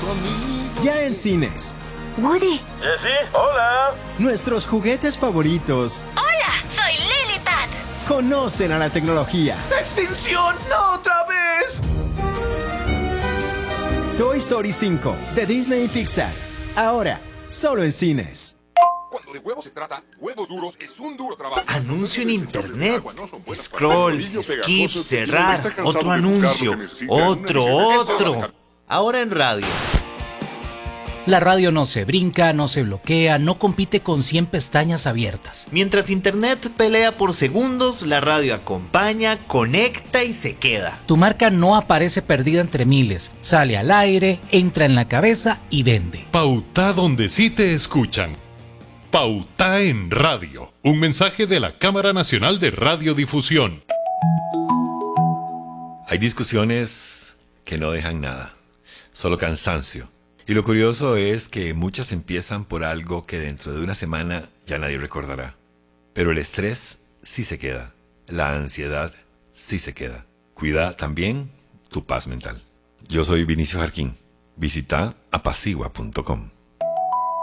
Ya en cines. Woody. Jessie, hola. Nuestros juguetes favoritos. Hola, soy Lilipad. Conocen a la tecnología. ¡Extinción! ¡No otra vez! Toy Story 5 de Disney y Pixar. Ahora, solo en cines. Cuando de huevos se trata, Huevos Duros es un duro trabajo. Anuncio en internet. Scroll, skip, cerrar. Otro anuncio. Otro. Ahora en radio. La radio no se brinca, no se bloquea, no compite con 100 pestañas abiertas. Mientras internet pelea por segundos, la radio acompaña, conecta y se queda. Tu marca no aparece perdida entre miles, sale al aire, entra en la cabeza y vende. Pauta donde sí te escuchan. Pauta en radio. Un mensaje de la Cámara Nacional de Radiodifusión. Hay discusiones que no dejan nada, solo cansancio. Y lo curioso es que muchas empiezan por algo que dentro de una semana ya nadie recordará. Pero el estrés sí se queda, la ansiedad sí se queda. Cuida también tu paz mental. Yo soy Vinicio Jarquín. Visita apacigua.com.